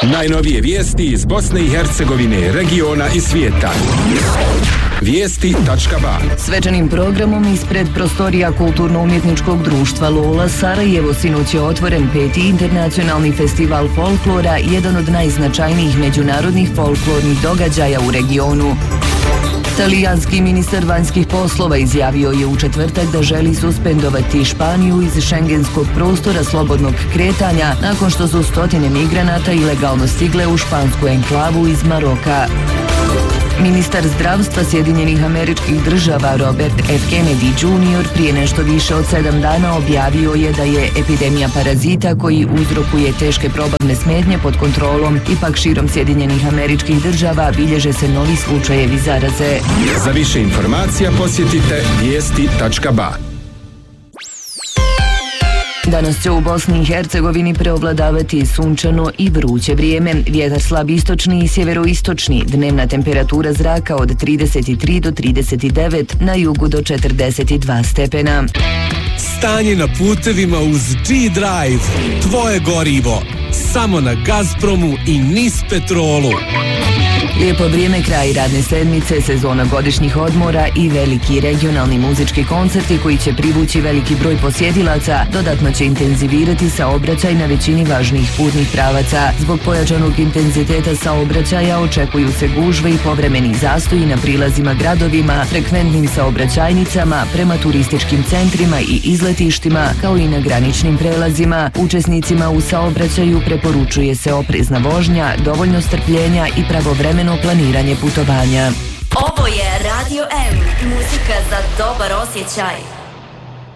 Najnovije vijesti iz Bosne i Hercegovine, regiona i svijeta. Vijesti.ba. Svečanim programom ispred prostorija Kulturno-umjetničkog društva Lola Sarajevo sinoć je otvoren 5. internacionalni festival folklora, jedan od najznačajnijih međunarodnih folklornih događaja u regionu. Talijanski ministar vanjskih poslova izjavio je u četvrtak da želi suspendovati Španiju iz šengenskog prostora slobodnog kretanja nakon što su stotine migranata ilegalno stigle u špansku enklavu iz Maroka. Ministar zdravstva Sjedinjenih Američkih Država Robert F. Kennedy Jr. prije nešto više od 7 dana objavio je da je epidemija parazita koji uzrokuje teške probavne smetnje pod kontrolom. Ipak širom Sjedinjenih Američkih Država bilježe se novi slučajevi zaraze. Za više informacija posjetite vijesti.ba. Danas će u Bosni i Hercegovini preovladavati sunčano i vruće vrijeme. Vjetar slab istočni i sjeveroistočni. Dnevna temperatura zraka od 33 do 39, na jugu do 42 stepena. Stanje na putevima uz G-Drive. Tvoje gorivo. Samo na Gazpromu i NIS Petrolu. Lijepo vrijeme, kraj radne sedmice, sezona godišnjih odmora i veliki regionalni muzički koncerti koji će privući veliki broj posjetilaca dodatno će intenzivirati saobraćaj na većini važnih putnih pravaca. Zbog pojačanog intenziteta saobraćaja očekuju se gužve i povremeni zastoji na prilazima gradovima, frekventnim saobraćajnicama, prema turističkim centrima i izletištima, kao i na graničnim prelazima. Učesnicima u saobraćaju preporučuje se oprezna vožnja, dovoljno strpljenja i pravovremeno planiranje putovanja. Ovo je Radio M, muzika za dobar osjećaj.